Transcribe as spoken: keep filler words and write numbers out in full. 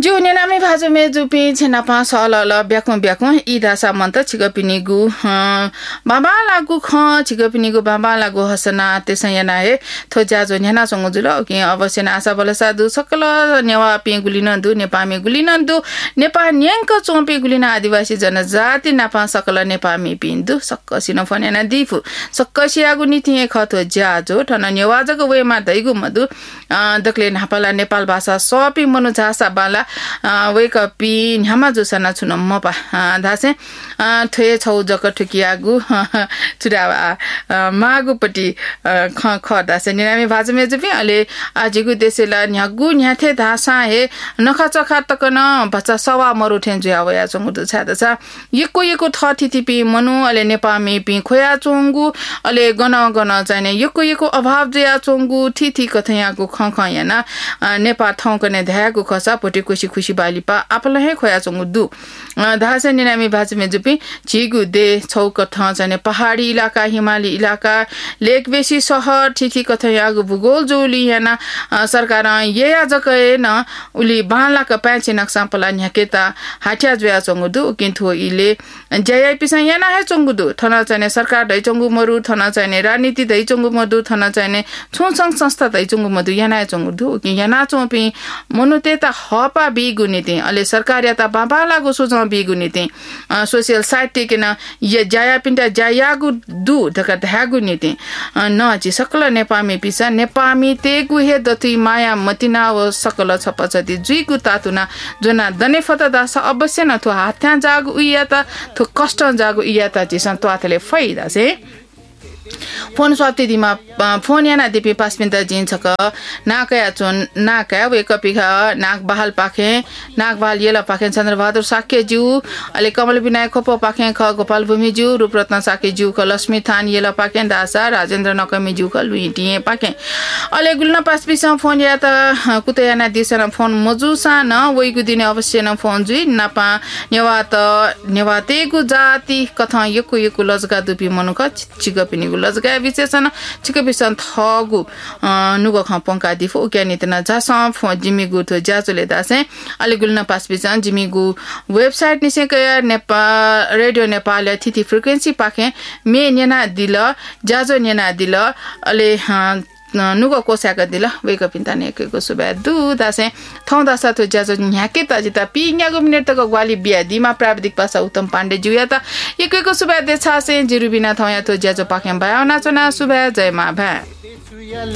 जुने नामे भाजु मे जुपी छेना पा सल ल ब्याकु ब्याकु इ दासा मन्त छिगपिनी गु बाबा लागु ख छिगपिनी गु बाबा लागु हसना त्यसैना हे थो जाजो न्याना संगु जुल कि अवश्य ना आशा बल साधु सकल नेवा पे गुलिन दु नेपामी गुलिन दु नेपा न्यांक चोपे गुलिन आदिवासी जनजाति नापा सकल नेपामी पिन्दु सक्कसिन फनेना दिफु सक्कसियागु नीति खथो जाजो ठन नेवाजको वेमा दैगु मधु दक्ले नापाला नेपाल भाषा सपि मनु झासा बाला वेक पि न्यामा जोसना छुन मपा धासे थ्वे छौ जक ठुकियागु चुरावा मागुपटी ख ख दासे निनामी भाजमे जुपि अले आजिगु देशला न्यागु न्याथे धासा हे नखा चखा तकन बच्चा सवा मरु ठेन जुयावया चंगु छ दसा यको यको थथितिपि मनु अले नेपामी पि खोया चंगु अले गन गन चाहिने यको यको अभाव जया चंगु थिथि कथयागु ख ख याना नेपाल थौकने धायागु खसा पोटे खुशी खुशी बालिपा आपला हे खोया चंगु दु धासे निनामी भाजमे जुपि छिगु दे छौक थ चाहिने पहाडी इलाका हिमाली इलाका लेक बेसी शहर थिथि कथयागु भूगोल जोली याना सरकार ये आजके न उली बाला का पैचे नक्सा पला न्याकेता हाटिया जया चंगु दु किन्थो इले जय पिसा याना हे चंगु दु थना चाहिने सरकार दै चंगु मरु थना चाहिने राजनीति दै चंगु मदु थना चाहिने छोसंग संस्था दै चंगु मदु याना चंगु दु कि याना चोपि मनुतेता हपा बिगुनिते अले सरकार याता बाबा लागु सोझ बिगुनिते सोशल साइट टेकेन ये जया पिन्टा जयागु दु धका धागु निते न जि सकल नेपामी पिसा नेपामी तेगु हे दति माया मतिना व सकल छपछति जुइगु तातुना जोना दने फता दास अवश्य न थो हाथ्या जागु उयाता थो कष्ट जागु उयाता जि सन तवाथले फाइदा से फोन स्वाप्ति दिमा फोन याना दिपि पाँच मिनट जिन्छक नाकया चोन नाकया वे कपिखा नाक बहाल पाखे नाक बहाल येला पाखे चन्द्रबहादुर साक्य ज्यू अले कमल विनायक खोप पाखे ख गोपाल भूमि ज्यू रूपरत्न साक्य ज्यू ख लक्ष्मी थान येला पाखे दासा राजेन्द्र नकमी ज्यू ख लुइटिए पाखे अले गुल्न पाँच पिसा फोन या त कुतयाना दिसना फोन मजुसा न वइगु दिने अवश्य न फोन जुइ नापा नेवा त नेवातेगु जाति कथा यकु यकु लजगा दुपि मनुक चिगपिनी लजगा विशेषण चिकपिसन थगु नुगो ख पंका दिफो उक्यानितना जास फ जिमिगु थो जाचले दासे अलिगुल्न पास पिसन जिमिगु वेबसाइट निसे कया नेपाल रेडियो नेपाल थिथि फ्रिक्वेन्सी पाखे मे नेना दिल जाजो नेना दिल अले नुगो कोसाका दिल वेक पिन्ता नेकेको सुबा दु दासे थौ दासा थो जाजो न्याके त जिता पिन्यागो मिनेट तक ग्वाली बिया दिमा प्राविधिक पासा उत्तम पाण्डे जुया त एकेको सुबा दे छासे जिरुबिना थौ या थो जाजो पाखे भावना चना सुबा जय मा भा